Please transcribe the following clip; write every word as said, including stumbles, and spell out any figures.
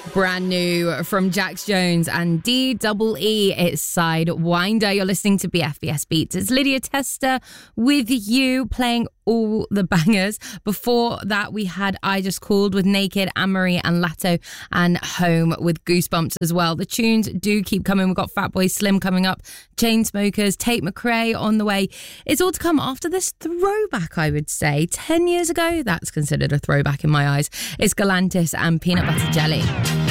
Brand new from Jax Jones and D E E. It's Sidewinder. You're listening to B F B S Beats. It's Lydia Tester with you, playing all the bangers. Before that, we had I Just Called with Naked, Anne-Marie and Latto, and Home with Goosebumps as well. The tunes do keep coming. We've got Fatboy Slim coming up, Chainsmokers, Tate McRae on the way. It's all to come after this throwback, I would say. Ten years ago, that's considered a throwback in my eyes. It's Galantis and Peanut Butter Jelly.